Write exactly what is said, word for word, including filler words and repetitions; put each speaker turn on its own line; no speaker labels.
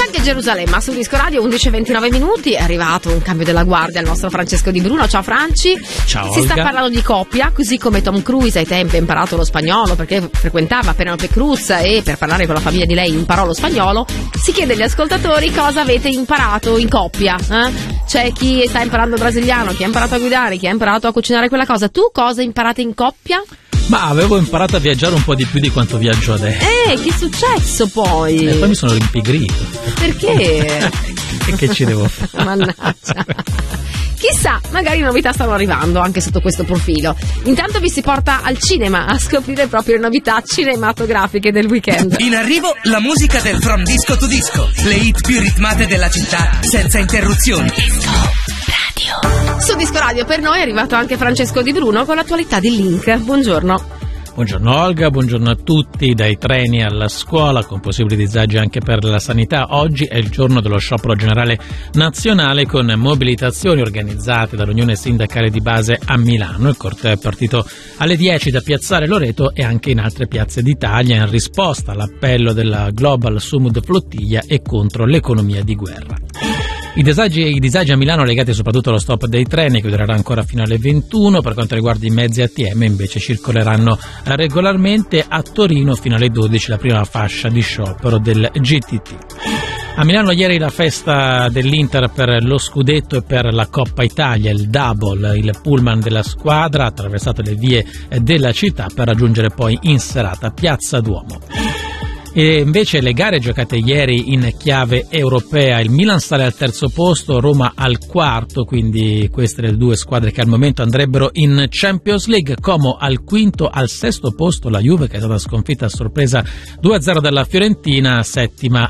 Anche Gerusalemme su Disco Radio, undici e ventinove minuti, è arrivato un cambio della guardia al nostro Francesco Di Bruno. Ciao Franci.
Ciao.
Si
Olga.
sta parlando di coppia, così come Tom Cruise ai tempi ha imparato lo spagnolo perché frequentava Penelope Cruz e per parlare con la famiglia di lei imparò lo spagnolo. Si chiede agli ascoltatori cosa avete imparato in coppia, eh? C'è chi sta imparando il brasiliano, chi ha imparato a guidare, chi ha imparato a cucinare quella cosa. Tu cosa hai imparato in coppia?
Ma avevo imparato a viaggiare un po' di più di quanto viaggio adesso.
Eh, che è successo poi?
E poi mi sono rimpigrito.
Perché?
E che ci devo fare?
Mannaggia. Chissà, magari novità stanno arrivando anche sotto questo profilo. Intanto vi si porta al cinema a scoprire proprio le novità cinematografiche del weekend.
In arrivo la musica del From Disco to Disco, le hit più ritmate della città senza interruzioni. Disco Radio.
Su Disco Radio per noi è arrivato anche Francesco Di Bruno con l'attualità di Link. Buongiorno.
Buongiorno Olga, buongiorno a tutti, dai treni alla scuola, con possibili disagi anche per la sanità. Oggi è il giorno dello sciopero generale nazionale con mobilitazioni organizzate dall'Unione Sindacale di Base a Milano. Il corteo è partito alle dieci da Piazzale Loreto e anche in altre piazze d'Italia in risposta all'appello della Global Sumud Flottiglia e contro l'economia di guerra. I disagi, I disagi a Milano legati soprattutto allo stop dei treni, che durerà ancora fino alle ventuno. Per quanto riguarda i mezzi A T M invece circoleranno regolarmente. A Torino fino alle dodici la prima fascia di sciopero del G T T. A Milano ieri la festa dell'Inter per lo scudetto e per la Coppa Italia, il double, il pullman della squadra ha attraversato le vie della città per raggiungere poi in serata Piazza Duomo. E invece le gare giocate ieri in chiave europea, il Milan sale al terzo posto, Roma al quarto, quindi queste le due squadre che al momento andrebbero in Champions League. Como al quinto, al sesto posto la Juve che è stata sconfitta a sorpresa due a zero dalla Fiorentina, settima